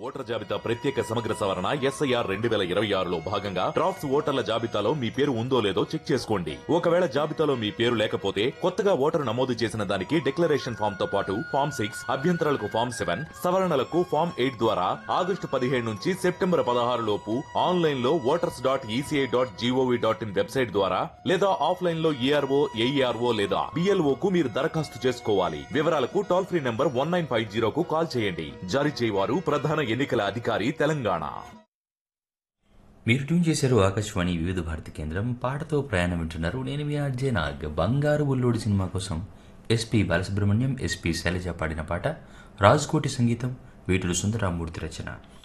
Voter జాబితా ప్రత్యేక సమగ్ర సవరణ ఎస్ఐఆర్ 2026లో భాగంగా డ్రాఫ్ట్స్ ఓటర్ల జాబితాలో మీ పేరు ఉందో లేదో చెక్ చేసుకోండి. ఒకవేళ జాబితాలో మీ పేరు లేకపోతే కొత్తగా ఓటరు నమోదు చేసిన దానికి డిక్లరేషన్ ఫామ్ తో పాటు ఫామ్ 6, అభ్యంతరాలకు ఫామ్ 7, సవరణలకు ఫామ్ 8 ద్వారా ఆగస్టు 15 నుంచి సెప్టెంబర్ 16 లోపు ఆన్లైన్ లో voters.eci.gov.in వెబ్సైట్ ద్వారా లేదా ఆఫ్లైన్ లో ఏఆర్ఓ, ఏఈఆర్ఓ లేదా బిఎల్ఓ కు మీరు దరఖాస్తు చేసుకోవాలి. వివరాలకు టోల్ ఫ్రీ నంబర్ 1950 కు కాల్ చేయండి. జారీ చేయవారు ప్రధాన ఎన్నికల అధికారి తెలంగాణ. మీరు ట్యూన్ చేశారు ఆకాశవాణి వివిధ భారతి కేంద్రం. పాటతో ప్రయాణం వింటున్నారు. నేను మీ ఆర్జే నాగ్. బంగారు బుల్లోడి సినిమా కోసం ఎస్పి బాలసుబ్రహ్మణ్యం, ఎస్పి శైలజ పాడిన పాట. రాజ్కోటి సంగీతం, వేటూరి సుందరరామూర్తి రచన.